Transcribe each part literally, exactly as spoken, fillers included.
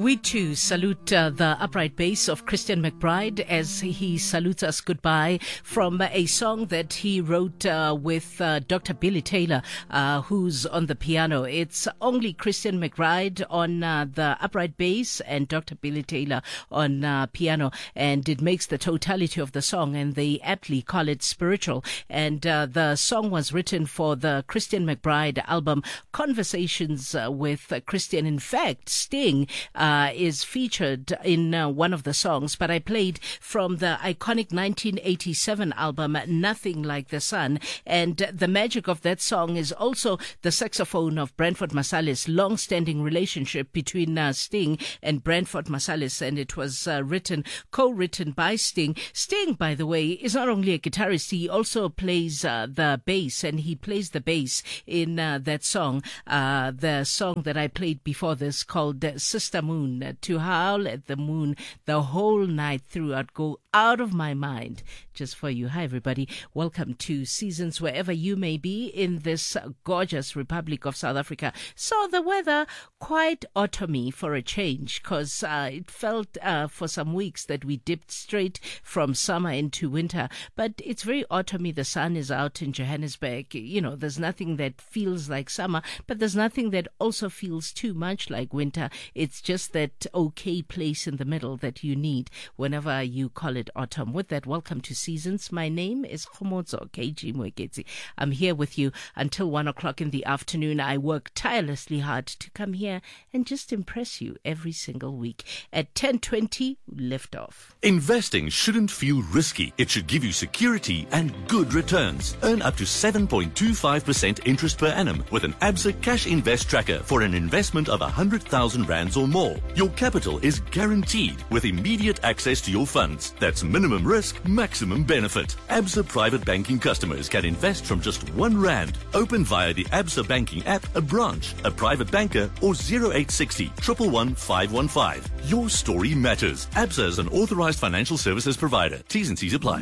We too salute uh, the upright bass of Christian McBride as he salutes us goodbye from a song that he wrote uh, with uh, Doctor Billy Taylor, uh, who's on the piano. It's only Christian McBride on uh, the upright bass and Doctor Billy Taylor on uh, piano, and it makes the totality of the song, and they aptly call it spiritual. And uh, the song was written for the Christian McBride album Conversations uh, with uh, Christian. In fact, Sting Uh, is featured in uh, one of the songs, but I played from the iconic nineteen eighty-seven album Nothing Like the Sun, and the magic of that song is also the saxophone of Branford Marsalis, long-standing relationship between uh, Sting and Branford Marsalis, and it was uh, written, co-written by Sting. Sting, by the way, is not only a guitarist, he also plays uh, the bass, and he plays the bass in uh, that song, uh, the song that I played before this called uh, Sister Moon. To howl at the moon the whole night through. I'd go out of my mind just for you. Hi, everybody. Welcome to Seasons, wherever you may be in this gorgeous Republic of South Africa. So the weather, quite autumny for a change, because uh, it felt uh, for some weeks that we dipped straight from summer into winter. But it's very autumny. The sun is out in Johannesburg. You know, there's nothing that feels like summer, but there's nothing that also feels too much like winter. It's just that okay place in the middle that you need whenever you call it autumn. With that, welcome to Seasons. My name is Khomozo K G Mwekezi. I'm here with you until one o'clock in the afternoon. I work tirelessly hard to come here and just impress you every single week. At ten twenty, lift off. Investing shouldn't feel risky. It should give you security and good returns. Earn up to seven point two five percent interest per annum with an Absa Cash Invest Tracker for an investment of one hundred thousand rands or more. Your capital is guaranteed with immediate access to your funds. That's minimum risk, maximum benefit. Absa Private Banking customers can invest from just one rand. Open via the Absa Banking app, a branch, a private banker, or zero eight six zero, one one one, five one five. Your story matters. Absa is an authorized financial services provider. T's and C's apply.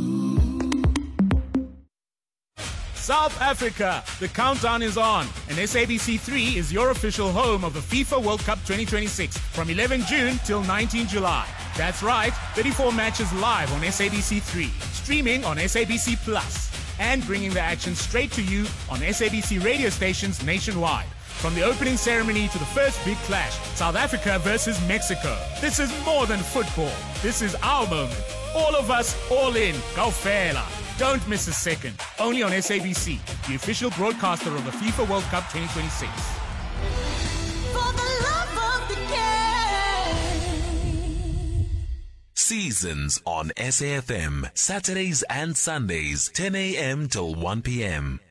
South Africa, the countdown is on, and S A B C three is your official home of the FIFA World Cup twenty twenty-six from eleventh June till nineteenth July. That's right, thirty-four matches live on S A B C three, streaming on S A B C Plus, and bringing the action straight to you on S A B C radio stations nationwide. From the opening ceremony to the first big clash, South Africa versus Mexico. This is more than football. This is our moment. All of us, all in. Go Fela. Don't miss a second. Only on S A B C, the official broadcaster of the FIFA World Cup twenty twenty-six. For the love of the game. Seasons on S A F M, Saturdays and Sundays, ten a.m. till one p.m.